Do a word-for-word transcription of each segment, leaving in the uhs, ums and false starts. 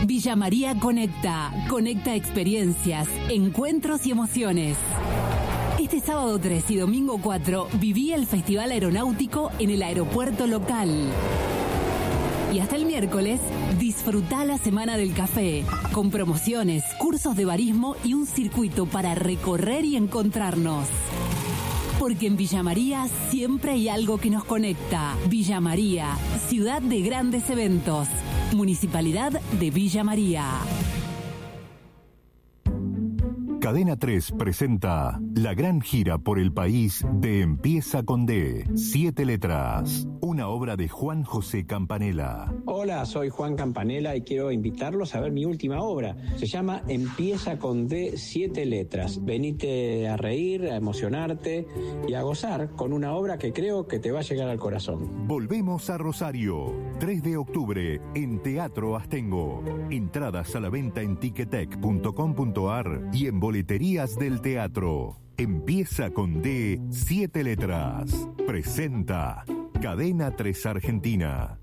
Villa María Conecta. Conecta experiencias, encuentros y emociones. Este sábado tres y domingo cuatro viví el Festival Aeronáutico en el aeropuerto local. Y hasta el miércoles, disfrutá la Semana del Café, con promociones, cursos de barismo y un circuito para recorrer y encontrarnos. Porque en Villa María siempre hay algo que nos conecta. Villa María, ciudad de grandes eventos. Municipalidad de Villa María. Cadena tres presenta la gran gira por el país de Empieza con D, siete letras, una obra de Juan José Campanella. Hola, soy Juan Campanella y quiero invitarlos a ver mi última obra. Se llama Empieza con D, siete letras. Venite a reír, a emocionarte y a gozar con una obra que creo que te va a llegar al corazón. Volvemos a Rosario, tres de octubre, en Teatro Astengo. Entradas a la venta en ticketek punto com punto ar y en boleterías del teatro. Empieza con D, siete letras. Presenta Cadena tres Argentina.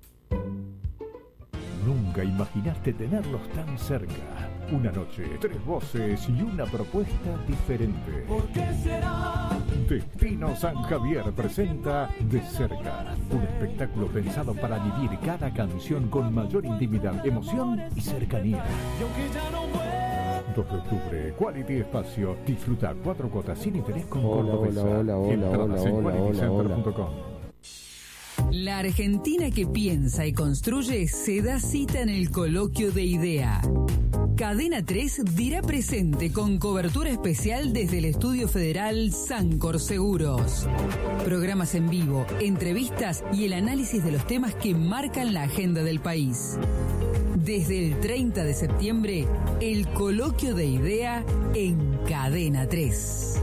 Nunca imaginaste tenerlos tan cerca. Una noche, tres voces y una propuesta diferente. ¿Por qué será? Destino San Javier presenta De Cerca, un espectáculo pensado para vivir cada canción con mayor intimidad, emoción y cercanía. Y aunque ya no vuelva. dos de octubre, Quality Espacio. Disfruta cuatro cuotas sin interés con Hola, Cordobesa. hola, hola, Entradas hola, en hola, quality center punto com. La Argentina que piensa y construye se da cita en el coloquio de idea. Cadena tres dirá presente con cobertura especial desde el Estudio Federal Sancor Seguros. Programas en vivo, entrevistas y el análisis de los temas que marcan la agenda del país. Desde el treinta de septiembre, el coloquio de idea en Cadena tres.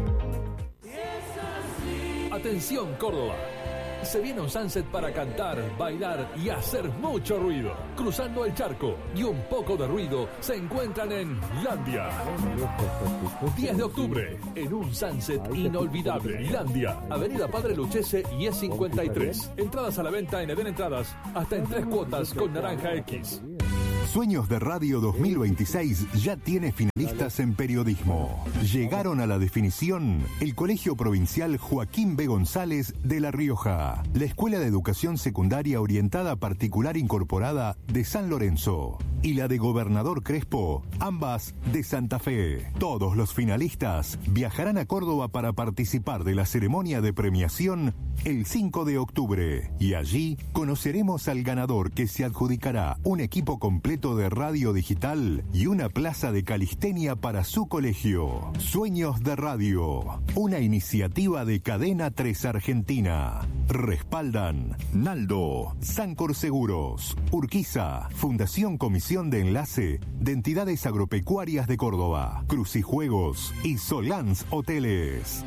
Atención, Córdoba. Se viene un sunset para cantar, bailar y hacer mucho ruido. Cruzando el charco y un poco de ruido se encuentran en Landia. diez de octubre, en un sunset inolvidable. Landia, Avenida Padre Luchese y E cincuenta y tres. Entradas a la venta en Eden Entradas, hasta en tres cuotas con Naranja X. Sueños de Radio dos mil veintiséis ya tiene finalistas en periodismo. Llegaron a la definición el Colegio Provincial Joaquín B. González de La Rioja, la Escuela de Educación Secundaria Orientada Particular Incorporada de San Lorenzo y la de Gobernador Crespo, ambas de Santa Fe. Todos los finalistas viajarán a Córdoba para participar de la ceremonia de premiación el cinco de octubre y allí conoceremos al ganador, que se adjudicará un equipo completo de radio digital y una plaza de calistenia para su colegio. Sueños de Radio, una iniciativa de Cadena tres Argentina. Respaldan Naldo, Sancor Seguros, Urquiza, Fundación Comisión de Enlace de Entidades Agropecuarias de Córdoba, Crucijuegos y Solans Hoteles.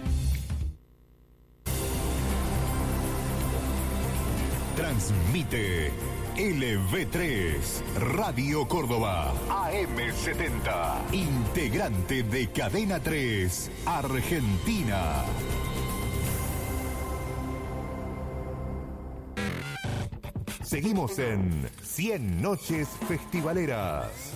Transmite L V tres, Radio Córdoba, A M setenta, integrante de Cadena tres, Argentina. Seguimos en cien Noches Festivaleras.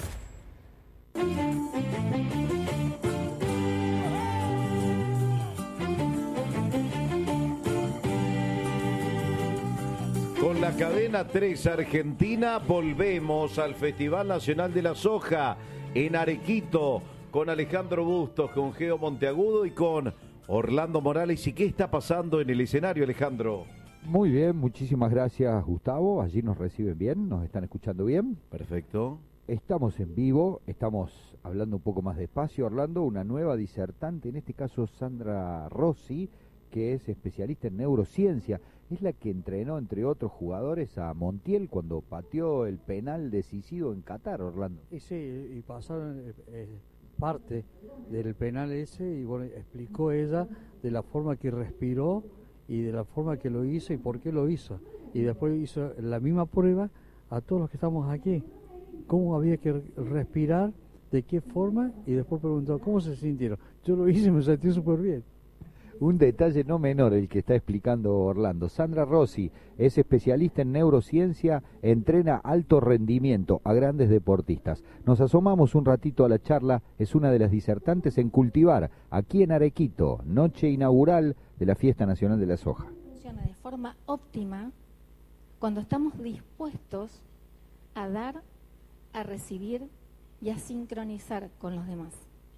Con la Cadena tres Argentina volvemos al Festival Nacional de la Soja en Arequito con Alejandro Bustos, con Geo Monteagudo y con Orlando Morales. ¿Y qué está pasando en el escenario, Alejandro? Muy bien, muchísimas gracias, Gustavo. Allí nos reciben bien, nos están escuchando bien. Perfecto. Estamos en vivo, estamos hablando un poco más despacio, Orlando. Una nueva disertante, en este caso Sandra Rossi, que es especialista en neurociencia. Es la que entrenó, entre otros jugadores, a Montiel cuando pateó el penal decisivo en Qatar, Orlando. Y sí, y pasaron eh, eh, parte del penal ese, y bueno, explicó ella de la forma que respiró y de la forma que lo hizo y por qué lo hizo. Y después hizo la misma prueba a todos los que estamos aquí. Cómo había que respirar, de qué forma, y después preguntó cómo se sintieron. Yo lo hice y me sentí súper bien. Un detalle no menor el que está explicando Orlando. Sandra Rossi es especialista en neurociencia, entrena alto rendimiento a grandes deportistas. Nos asomamos un ratito a la charla, es una de las disertantes en Cultivar, aquí en Arequito, noche inaugural de la Fiesta Nacional de la Soja. Funciona de forma óptima cuando estamos dispuestos a dar, a recibir y a sincronizar con los demás.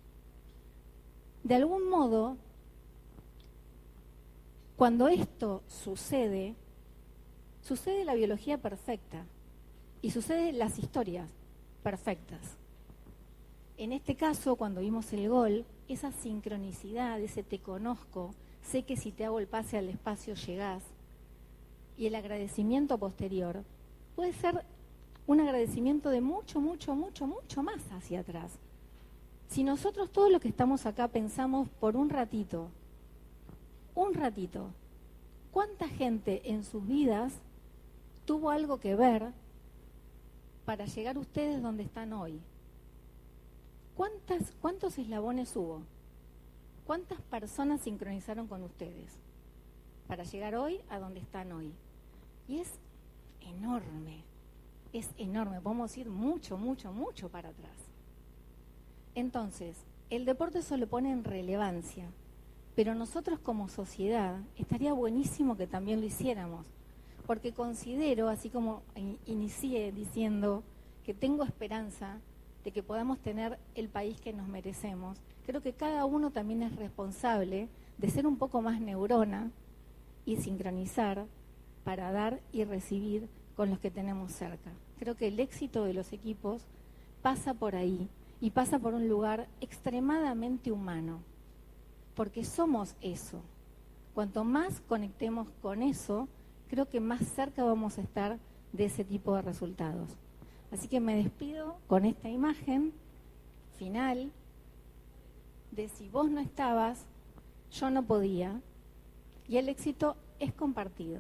De algún modo, cuando esto sucede, sucede la biología perfecta y suceden las historias perfectas. En este caso, cuando vimos el gol, esa sincronicidad, ese te conozco, sé que si te hago el pase al espacio llegás, y el agradecimiento posterior puede ser un agradecimiento de mucho, mucho, mucho, mucho más hacia atrás. Si nosotros todos los que estamos acá pensamos por un ratito, un ratito, ¿cuánta gente en sus vidas tuvo algo que ver para llegar ustedes donde están hoy? ¿Cuántas, ¿Cuántos eslabones hubo? ¿Cuántas personas sincronizaron con ustedes para llegar hoy a donde están hoy? Y es enorme, es enorme, podemos ir mucho, mucho, mucho para atrás. Entonces, el deporte eso lo pone en relevancia, pero nosotros como sociedad estaría buenísimo que también lo hiciéramos, porque considero, así como in- inicié diciendo que tengo esperanza de que podamos tener el país que nos merecemos, creo que cada uno también es responsable de ser un poco más neurona y sincronizar para dar y recibir con los que tenemos cerca. Creo que el éxito de los equipos pasa por ahí y pasa por un lugar extremadamente humano, porque somos eso. Cuanto más conectemos con eso, creo que más cerca vamos a estar de ese tipo de resultados. Así que me despido con esta imagen final de si vos no estabas, yo no podía, y el éxito es compartido.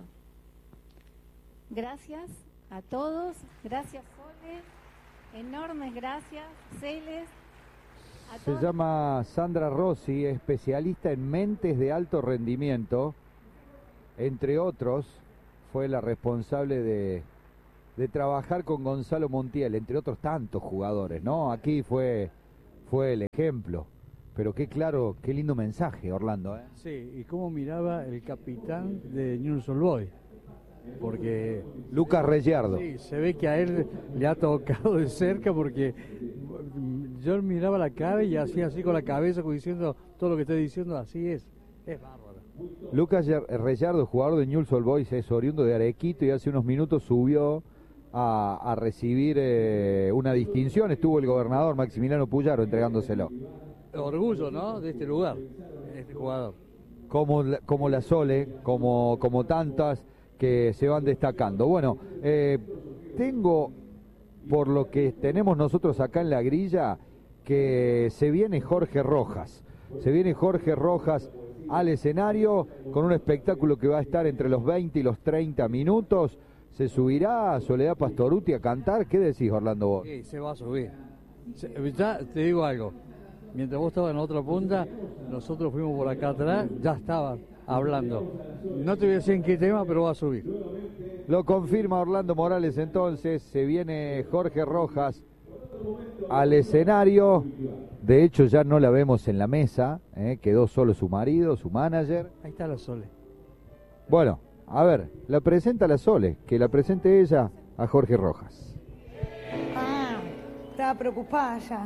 Gracias a todos, gracias Sole, enormes gracias, Celes. A Se todos. llama Sandra Rossi, especialista en mentes de alto rendimiento, entre otros, fue la responsable de, de trabajar con Gonzalo Montiel, entre otros tantos jugadores, ¿no? Aquí fue, fue el ejemplo, pero qué claro, qué lindo mensaje, Orlando, ¿eh? Sí, y cómo miraba el capitán de Newell's Old Boys, porque Lucas Reyardo. sí, se ve que a él le ha tocado de cerca, porque yo miraba la cara y hacía así con la cabeza, como diciendo todo lo que estoy diciendo, así es, es bárbaro. Lucas Reyardo, jugador de Newell's Old Boys, es oriundo de Arequito y hace unos minutos subió a, a recibir eh, una distinción. Estuvo el gobernador Maximiliano Puyaro entregándoselo. Orgullo, ¿no?, de este lugar, de este jugador. Como la, como la Sole, como, como tantas que se van destacando. Bueno, eh, tengo, por lo que tenemos nosotros acá en la grilla, que se viene Jorge Rojas. Se viene Jorge Rojas al escenario con un espectáculo que va a estar entre los veinte y los treinta minutos. ¿Se subirá a Soledad Pastoruti a cantar? ¿Qué decís, Orlando, vos? Sí, se va a subir. Se- ya te digo algo, mientras vos estabas en la otra punta, nosotros fuimos por acá atrás, ya estaba hablando. No te voy a decir en qué tema, pero va a subir. Lo confirma Orlando Morales entonces, se viene Jorge Rojas al escenario. De hecho ya no la vemos en la mesa, ¿eh? Quedó solo su marido, su manager. Ahí está la Sole. Bueno, a ver, la presenta la Sole, que la presente ella a Jorge Rojas. Ah, estaba preocupada ya.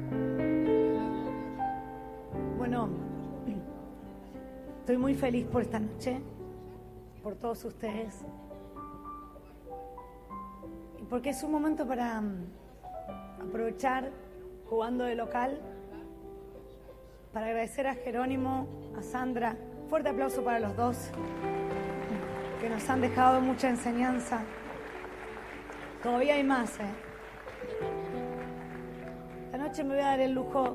Bueno, estoy muy feliz por esta noche, por todos ustedes. Y porque es un momento para mm, aprovechar, jugando de local, para agradecer a Jerónimo, a Sandra. Fuerte aplauso para los dos, que nos han dejado mucha enseñanza. Todavía hay más, ¿eh? Esta noche me voy a dar el lujo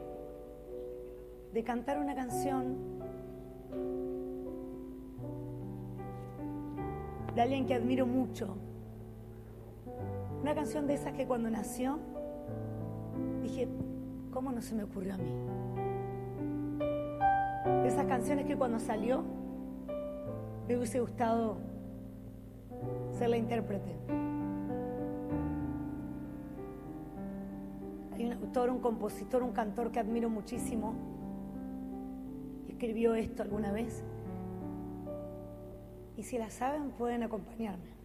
de cantar una canción de alguien que admiro mucho. Una canción de esas que cuando nació dije, ¿cómo no se me ocurrió a mí? de esas canciones que cuando salió me hubiese gustado ser la intérprete. Hay un autor, un compositor, un cantor que admiro muchísimo. Escribió esto alguna vez. Y si la saben, pueden acompañarme.